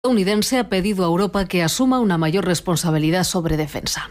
Estadounidense ha pedido a Europa que asuma una mayor responsabilidad sobre defensa.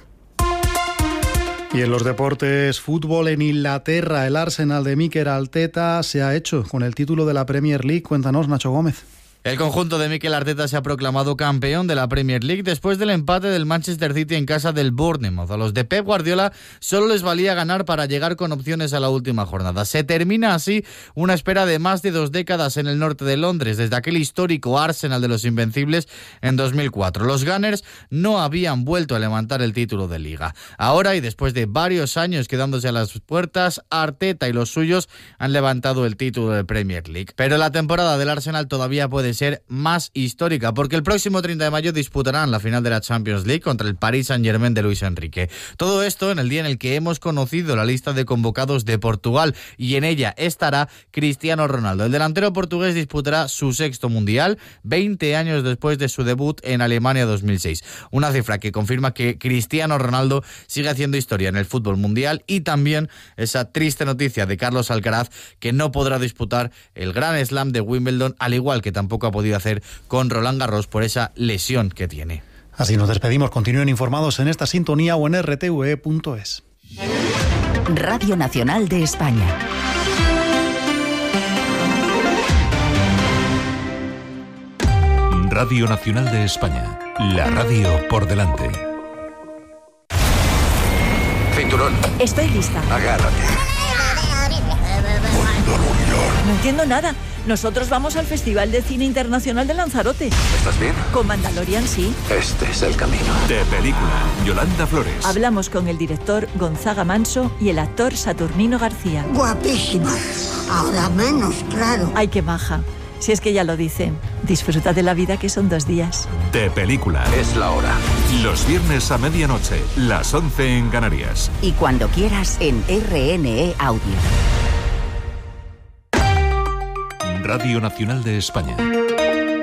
Y en los deportes, fútbol en Inglaterra, el Arsenal de Mikel Arteta se ha hecho con el título de la Premier League. Cuéntanos, Nacho Gómez. El conjunto de Mikel Arteta se ha proclamado campeón de la Premier League después del empate del Manchester City en casa del Bournemouth. A los de Pep Guardiola solo les valía ganar para llegar con opciones a la última jornada. Se termina así una espera de más de 2 décadas en el norte de Londres, desde aquel histórico Arsenal de los Invencibles en 2004. Los Gunners no habían vuelto a levantar el título de Liga. Ahora, y después de varios años quedándose a las puertas, Arteta y los suyos han levantado el título de Premier League. Pero la temporada del Arsenal todavía puede ser más histórica, porque el próximo 30 de mayo disputarán la final de la Champions League contra el Paris Saint-Germain de Luis Enrique. Todo esto en el día en el que hemos conocido la lista de convocados de Portugal, y en ella estará Cristiano Ronaldo. El delantero portugués disputará su 6º Mundial, 20 años después de su debut en Alemania 2006. Una cifra que confirma que Cristiano Ronaldo sigue haciendo historia en el fútbol mundial, y también esa triste noticia de Carlos Alcaraz, que no podrá disputar el Grand Slam de Wimbledon, al igual que tampoco ha podido hacer con Roland Garros por esa lesión que tiene. Así nos despedimos. Continúen informados en esta sintonía o en rtve.es. Radio Nacional de España. Radio Nacional de España. La radio por delante. Cinturón. Estoy lista. Agárrate. No entiendo nada. Nosotros vamos al Festival de Cine Internacional de Lanzarote. ¿Estás bien? Con Mandalorian, sí. Este es el camino. De película, Yolanda Flores. Hablamos con el director Gonzaga Manso y el actor Saturnino García. Guapísima. Ahora menos, claro. Ay, qué maja. Si es que ya lo dice. Disfruta de la vida, que son 2 días. De película. Es la hora. Los viernes a medianoche, las 11 en Canarias. Y cuando quieras en RNE Audio. Radio Nacional de España.